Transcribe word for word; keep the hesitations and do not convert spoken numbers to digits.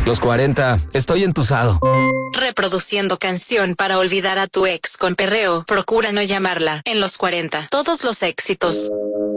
Los cuarenta, estoy entusado. Reproduciendo canción para olvidar a tu ex con perreo. Procura no llamarla en los cuarenta. Todos los éxitos.